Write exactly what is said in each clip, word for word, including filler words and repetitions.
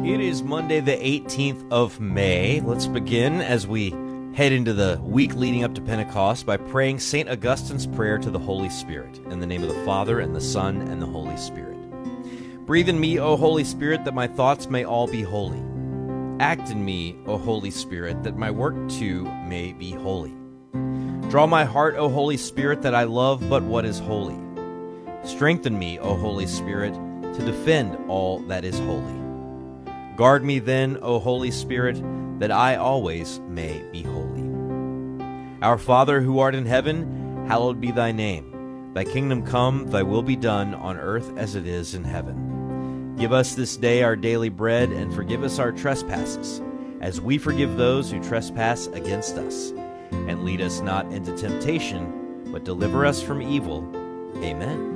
It is Monday, the eighteenth of May. Let's begin as we head into the week leading up to Pentecost by praying Saint Augustine's prayer to the Holy Spirit. In the name of the Father, and the Son, and the Holy Spirit. Breathe in me, O Holy Spirit, that my thoughts may all be holy. Act in me, O Holy Spirit, that my work too may be holy. Draw my heart, O Holy Spirit, that I love but what is holy. Strengthen me, O Holy Spirit, to defend all that is holy. Guard me then, O Holy Spirit, that I always may be holy. Our Father, who art in heaven, hallowed be thy name. Thy kingdom come, thy will be done, on earth as it is in heaven. Give us this day our daily bread, and forgive us our trespasses, as we forgive those who trespass against us. And lead us not into temptation, but deliver us from evil. Amen.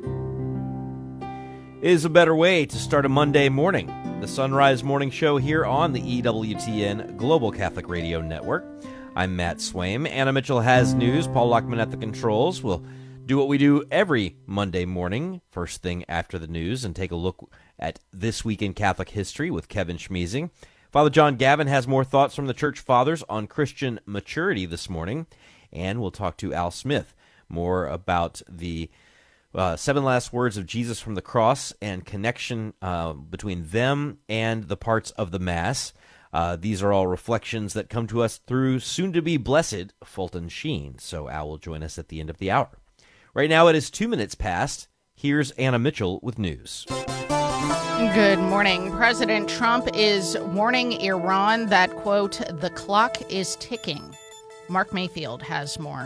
It is a better way to start a Monday morning. The Sunrise Morning Show here on the E W T N Global Catholic Radio Network. I'm Matt Swaim. Anna Mitchell has news. Paul Lockman at the controls. We'll do what we do every Monday morning, first thing after the news, and take a look at This Week in Catholic History with Kevin Schmeezing. Father John Gavin has more thoughts from the Church Fathers on Christian maturity this morning, and we'll talk to Al Smith more about the Uh, seven last words of Jesus from the cross and connection uh, between them and the parts of the Mass. Uh, these are all reflections that come to us through soon-to-be blessed Fulton Sheen. So Al will join us at the end of the hour. Right now it is two minutes past. Here's Anna Mitchell with news. Good morning. President Trump is warning Iran that, quote, the clock is ticking. Mark Mayfield has more.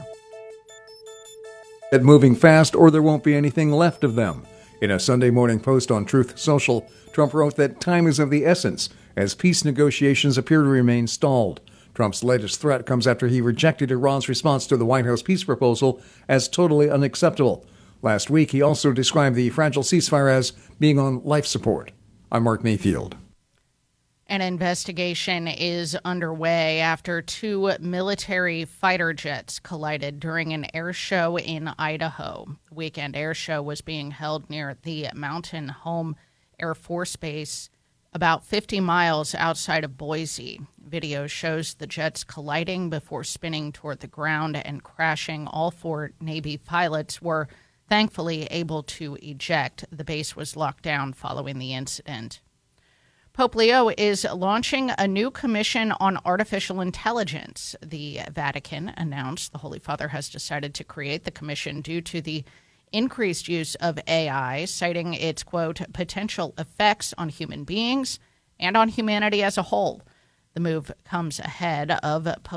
At moving fast or there won't be anything left of them. In a Sunday morning post on Truth Social, Trump wrote that time is of the essence as peace negotiations appear to remain stalled. Trump's latest threat comes after he rejected Iran's response to the White House peace proposal as totally unacceptable. Last week, he also described the fragile ceasefire as being on life support. I'm Mark Mayfield. An investigation is underway after two military fighter jets collided during an air show in Idaho. The weekend air show was being held near the Mountain Home Air Force Base, about fifty miles outside of Boise. Video shows the jets colliding before spinning toward the ground and crashing. All four Navy pilots were thankfully able to eject. The base was locked down following the incident. Pope Leo is launching a new commission on artificial intelligence. The Vatican announced the Holy Father has decided to create the commission due to the increased use of A I, citing its, quote, potential effects on human beings and on humanity as a whole. The move comes ahead of Pope